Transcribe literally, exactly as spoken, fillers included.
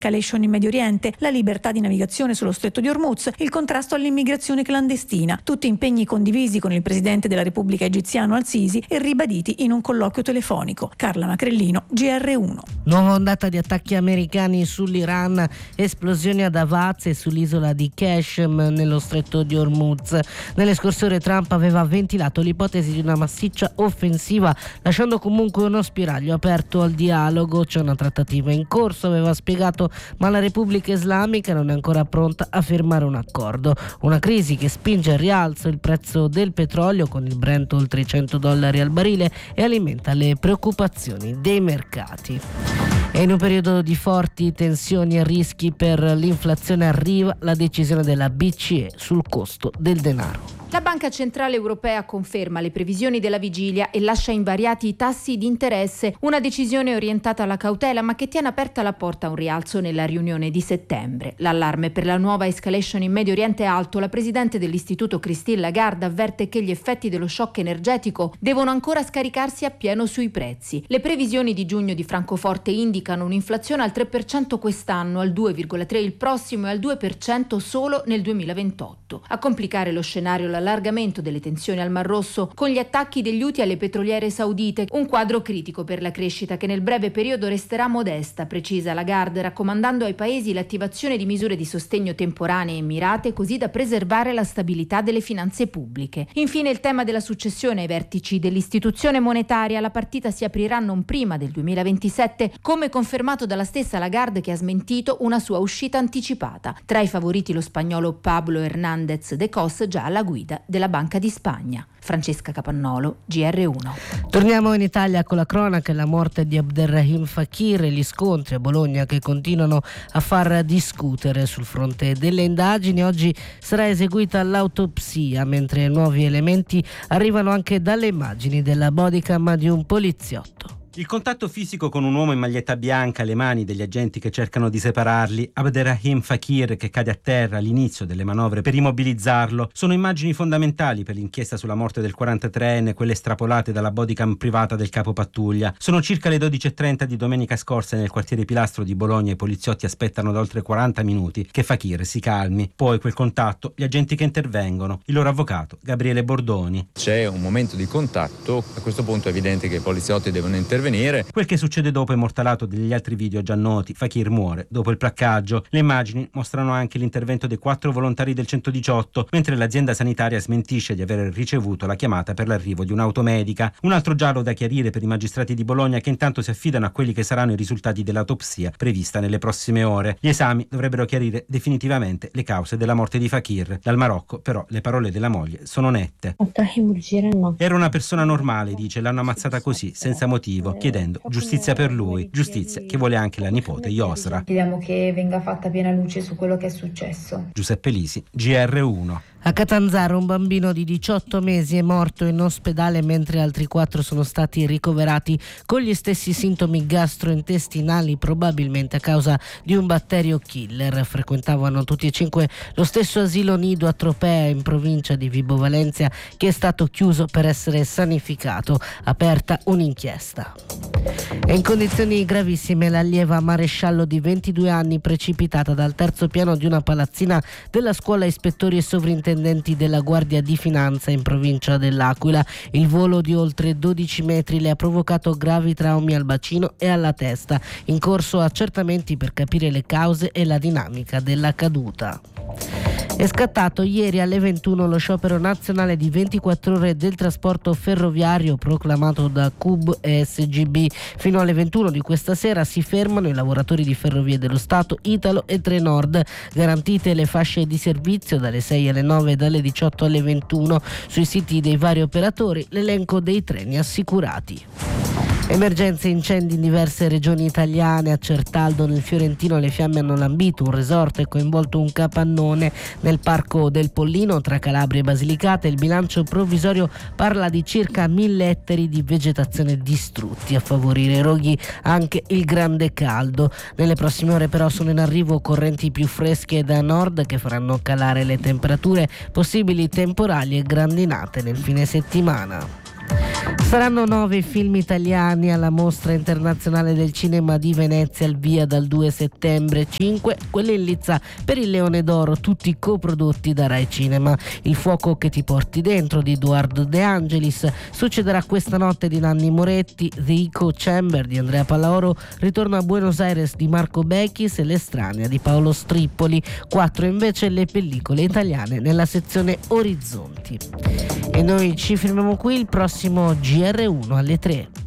escalation in Medio Oriente, la libertà di navigazione sullo stretto di Hormuz, il contrasto all'immigrazione clandestina, tutti impegni condivisi con il presidente della Repubblica egiziano Al-Sisi e ribaditi in un colloquio telefonico. Carla Macrellino, G R uno. Nuova ondata di attacchi americani sull'Iran, esplosioni ad Avaz e sull'isola di Qashem nello stretto di Hormuz. Nelle scorse ore Trump aveva ventilato l'ipotesi di una massiccia offensiva, lasciando comunque uno spiraglio aperto al dialogo. C'è una trattativa in corso, aveva spiegato, ma la Repubblica Islamica non è ancora pronta a firmare un accordo. Una crisi che spinge al rialzo il prezzo del petrolio, con il Brent oltre i cento dollari al barile, e alimenta le preoccupazioni dei mercati. E in un periodo di forti tensioni e rischi per l'inflazione arriva la decisione della B C E sul costo del denaro. La Banca Centrale Europea conferma le previsioni della vigilia e lascia invariati i tassi di interesse, una decisione orientata alla cautela ma che tiene aperta la porta a un rialzo nella riunione di settembre. L'allarme per la nuova escalation in Medio Oriente è alto. La presidente dell'istituto Christine Lagarde avverte che gli effetti dello shock energetico devono ancora scaricarsi appieno sui prezzi. Le previsioni di giugno di Francoforte indicano un'inflazione al tre per cento quest'anno, al due virgola tre per cento il prossimo e al due per cento solo nel duemilaventotto. A complicare lo scenario la l'allargamento delle tensioni al Mar Rosso con gli attacchi degli Houthi alle petroliere saudite, un quadro critico per la crescita che nel breve periodo resterà modesta, precisa Lagarde, raccomandando ai paesi l'attivazione di misure di sostegno temporanee e mirate così da preservare la stabilità delle finanze pubbliche. Infine il tema della successione ai vertici dell'istituzione monetaria. La partita si aprirà non prima del duemilaventisette, come confermato dalla stessa Lagarde, che ha smentito una sua uscita anticipata. Tra i favoriti lo spagnolo Pablo Hernández de Cos, già alla guida della Banca di Spagna. Francesca Capannolo, G R uno. Torniamo in Italia con la cronaca: la morte di Abderrahim Fakir e gli scontri a Bologna che continuano a far discutere. Sul fronte delle indagini oggi sarà eseguita l'autopsia, mentre nuovi elementi arrivano anche dalle immagini della bodycam di un poliziotto. Il contatto fisico con un uomo in maglietta bianca, le mani degli agenti che cercano di separarli, Abderrahim Fakir che cade a terra all'inizio delle manovre per immobilizzarlo, sono immagini fondamentali per l'inchiesta sulla morte del quarantatreenne, quelle estrapolate dalla bodycam privata del capo pattuglia. Sono circa le dodici e trenta di domenica scorsa nel quartiere Pilastro di Bologna. I poliziotti aspettano da oltre quaranta minuti che Fakir si calmi. Poi quel contatto, gli agenti che intervengono, il loro avvocato Gabriele Bordoni. C'è un momento di contatto, a questo punto è evidente che i poliziotti devono intervenire. Quel che succede dopo è mortalato degli altri video già noti. Fakir muore dopo il placcaggio. Le immagini mostrano anche l'intervento dei quattro volontari del centodiciotto, mentre l'azienda sanitaria smentisce di aver ricevuto la chiamata per l'arrivo di un'auto medica. Un altro giallo da chiarire per i magistrati di Bologna, che intanto si affidano a quelli che saranno i risultati dell'autopsia prevista nelle prossime ore. Gli esami dovrebbero chiarire definitivamente le cause della morte di Fakir. Dal Marocco però le parole della moglie sono nette. Era una persona normale, dice, l'hanno ammazzata così, senza motivo, chiedendo giustizia per lui, giustizia che vuole anche la nipote Yosra. Chiediamo che venga fatta piena luce su quello che è successo. Giuseppe Lisi, G R uno. A Catanzaro un bambino di diciotto mesi è morto in ospedale, mentre altri quattro sono stati ricoverati con gli stessi sintomi gastrointestinali, probabilmente a causa di un batterio killer. Frequentavano tutti e cinque lo stesso asilo nido a Tropea, in provincia di Vibo Valentia, che è stato chiuso per essere sanificato. Aperta un'inchiesta. È in condizioni gravissime l'allieva maresciallo di ventidue anni, precipitata dal terzo piano di una palazzina della scuola ispettori e sovrintendenti della Guardia di Finanza in provincia dell'Aquila. Il volo di oltre dodici metri le ha provocato gravi traumi al bacino e alla testa. In corso accertamenti per capire le cause e la dinamica della caduta. È scattato ieri alle ventuno lo sciopero nazionale di ventiquattro ore del trasporto ferroviario proclamato da C U B e S G B. Fino alle ventuno di questa sera si fermano i lavoratori di Ferrovie dello Stato, Italo e Trenord. Garantite le fasce di servizio dalle sei alle nove e dalle diciotto alle ventuno. Sui siti dei vari operatori l'elenco dei treni assicurati. Emergenze e incendi in diverse regioni italiane. A Certaldo, nel Fiorentino, le fiamme hanno lambito un resort e coinvolto un capannone. Nel Parco del Pollino, tra Calabria e Basilicata, il bilancio provvisorio parla di circa mille ettari di vegetazione distrutti. A favorire i roghi anche il grande caldo. Nelle prossime ore però sono in arrivo correnti più fresche da nord che faranno calare le temperature, possibili temporali e grandinate nel fine settimana. Saranno nove i film italiani alla Mostra Internazionale del Cinema di Venezia, al via dal due settembre, cinque quelli in lizza per il Leone d'Oro, tutti coprodotti da Rai Cinema. Il fuoco che ti porti dentro di Edoardo De Angelis, succederà questa notte di Nanni Moretti, The Echo Chamber di Andrea Pallaoro, Ritorno a Buenos Aires di Marco Bechis e L'Estranea di Paolo Strippoli. Quattro invece le pellicole italiane nella sezione Orizzonti. E noi ci fermiamo qui, il prossimo G R uno alle tre.